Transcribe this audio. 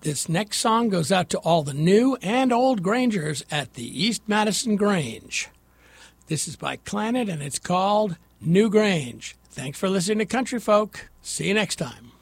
This next song goes out to all the new and old Grangers at the East Madison Grange. This is by Clannad, and it's called New Grange. Thanks for listening to Country Folk. See you next time.